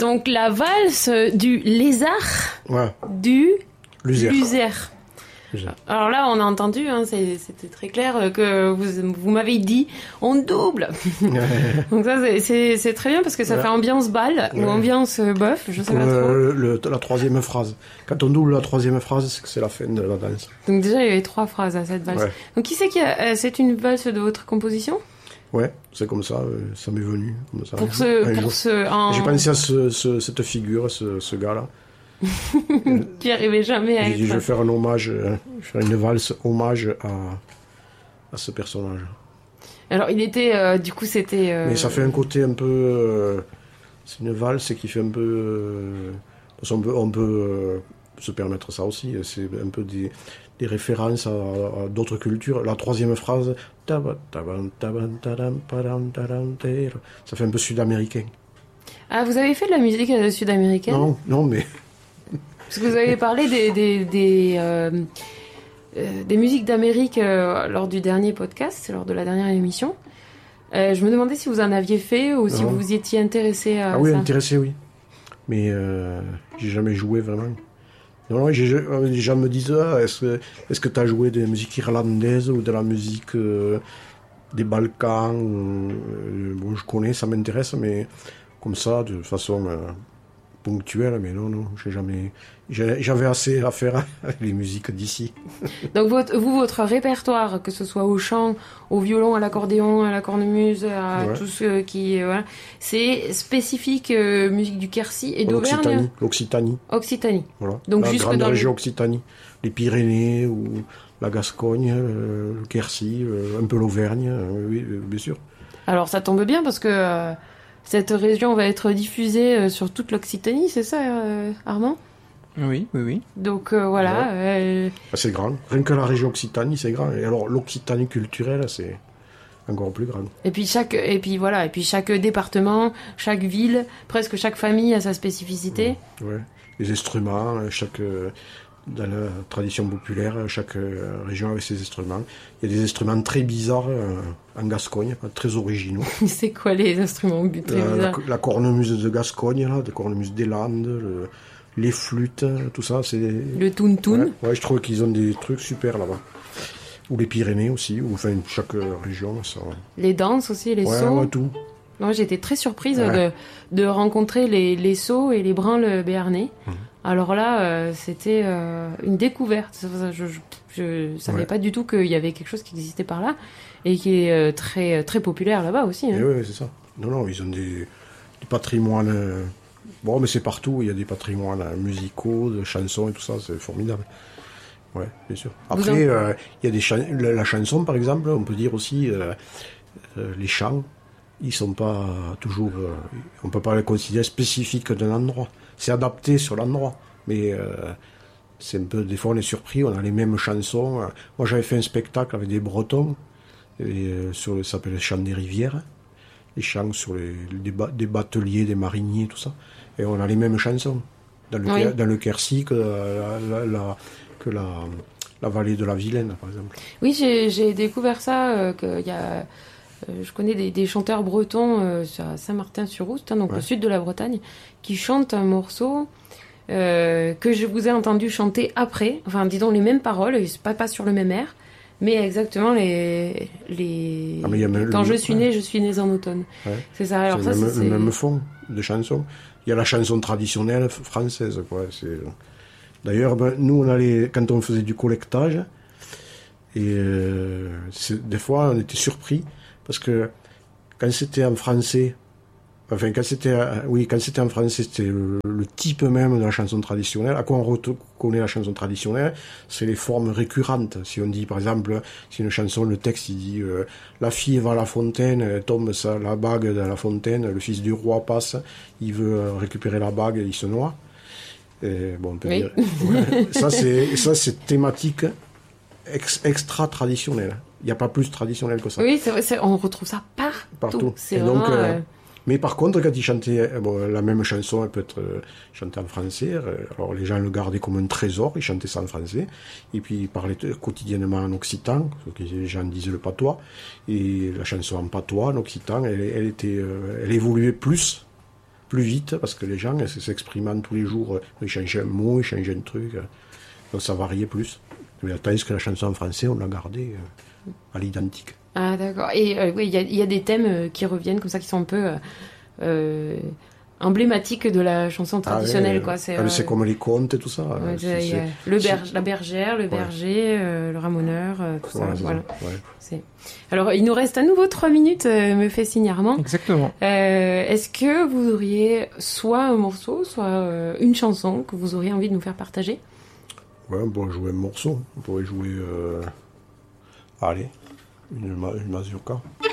Donc la valse du lézard, du luzère. Alors là, on a entendu, c'était très clair que vous m'avez dit on double. Donc ça, c'est très bien parce que ça fait ambiance bal ou ambiance bœuf, je sais pas trop. La troisième phrase. Quand on double la troisième phrase, c'est que c'est la fin de la danse. Donc déjà, il y avait 3 phrases à cette valse. Donc qui c'est c'est une valse de votre composition ? Ouais, c'est comme ça, ça m'est venu. Comme ça. J'ai pensé à cette figure, ce gars-là. Qui arrivait jamais à être... Je vais faire un hommage, faire une valse hommage à ce personnage. Alors il était, du coup c'était... Mais ça fait un côté un peu... c'est une valse qui fait un peu... on peut se permettre ça aussi, c'est un peu des références à d'autres cultures. La troisième phrase, ça fait un peu sud-américain. Ah, vous avez fait de la musique sud-américaine ? Non, mais... Parce que vous avez parlé des musiques d'Amérique lors du dernier podcast, lors de la dernière émission. Je me demandais si vous en aviez fait ou si vous vous y étiez intéressé à ça. Ah oui, intéressé, oui. Mais j'ai jamais joué vraiment. Non, les gens me disent est-ce que tu as joué des musiques irlandaises ou de la musique des Balkans bon, je connais, ça m'intéresse, mais comme ça, de façon ponctuelle, mais non, j'avais assez à faire avec les musiques d'ici. Donc votre répertoire, que ce soit au chant, au violon, à l'accordéon, à la cornemuse, à tout ce qui... c'est spécifique musique du Quercy et d'Auvergne. L'Occitanie. Voilà. Donc la jusque grande dans région Occitanie. Les Pyrénées ou la Gascogne, le Quercy, un peu l'Auvergne, oui, bien sûr. Alors ça tombe bien parce que cette région va être diffusée sur toute l'Occitanie, c'est ça, Armand ? Oui. Donc voilà. C'est grand. Rien que la région Occitanie, c'est grand. Et alors l'Occitanie culturelle, c'est encore plus grand. Et puis chaque département, chaque ville, presque chaque famille a sa spécificité. Ouais. Les instruments, dans la tradition populaire, chaque région avait ses instruments. Il y a des instruments très bizarres en Gascogne, très originaux. C'est quoi les instruments très bizarres ? La cornemuse de Gascogne, la cornemuse des Landes, les flûtes, tout ça. C'est le toun-toun. Ouais, je trouve qu'ils ont des trucs super là-bas. Ou les Pyrénées aussi, ou enfin chaque région. Ça... Les danses aussi, les sauts. Ouais, tout. Moi, j'étais très surprise de rencontrer les sauts et les branles béarnais. Alors là, c'était une découverte. Je savais pas du tout qu'il y avait quelque chose qui existait par là et qui est très, très populaire là-bas aussi. Hein. Oui, c'est ça. Non, ils ont des patrimoines... Bon, mais c'est partout. Il y a des patrimoines musicaux, de chansons et tout ça. C'est formidable. Ouais, bien sûr. Après, il y a la chanson, par exemple, on peut dire aussi les chants. Ils sont pas toujours... on peut pas les considérer spécifiques d'un endroit. C'est adapté sur l'endroit. Mais c'est un peu... Des fois, on est surpris. On a les mêmes chansons. Moi, j'avais fait un spectacle avec des Bretons. Ça s'appelle les chants des rivières. Les chants sur des bateliers, des mariniers, tout ça. Et on a les mêmes chansons. Dans le Quercy que la vallée de la Vilaine, par exemple. Oui, j'ai découvert ça, qu'il y a... je connais des chanteurs bretons à Saint-Martin-sur-Oust, donc au sud de la Bretagne, qui chantent un morceau que je vous ai entendu chanter après, enfin disons les mêmes paroles, pas sur le même air, mais exactement quand je suis né en automne. Ouais. C'est ça. Alors c'est le même fond de chanson. Il y a la chanson traditionnelle française, quoi. D'ailleurs, nous, quand on faisait du collectage, et des fois, on était surpris, parce que quand c'était en français, quand c'était en français, c'était le type même de la chanson traditionnelle. À quoi on reconnaît la chanson traditionnelle ? C'est les formes récurrentes. Si on dit, par exemple, si une chanson, le texte, il dit la fille va à la fontaine, elle tombe la bague dans la fontaine, le fils du roi passe, il veut récupérer la bague, il se noie. Et, bon, on peut dire... Ouais, ça, c'est thématique extra traditionnelle. Il n'y a pas plus traditionnel que ça. Oui, c'est vrai, on retrouve ça partout. C'est vraiment... Mais par contre, quand ils chantaient la même chanson, elle peut être chantée en français. Alors les gens le gardaient comme un trésor, ils chantaient ça en français. Et puis ils parlaient quotidiennement en occitan, ce que les gens disaient le patois. Et la chanson en patois, en occitan, elle évoluait plus plus vite, parce que les gens s'expriment tous les jours, ils changent un mot, ils changent un truc, donc ça variait plus. Tandis que la chanson en français, on l'a gardée à l'identique. Ah d'accord. Et oui, il y a des thèmes qui reviennent comme ça, qui sont un peu emblématiques de la chanson traditionnelle, quoi. C'est comme les contes et tout ça. La bergère, le berger, le ramoneur, tout ça. Voilà. Ouais. Alors, il nous reste à nouveau 3 minutes, me fait signe Armand. Exactement. Est-ce que vous auriez soit un morceau, soit une chanson que vous auriez envie de nous faire partager? Ouais, on pourrait jouer un morceau. On pourrait jouer... Allez, une mazurka.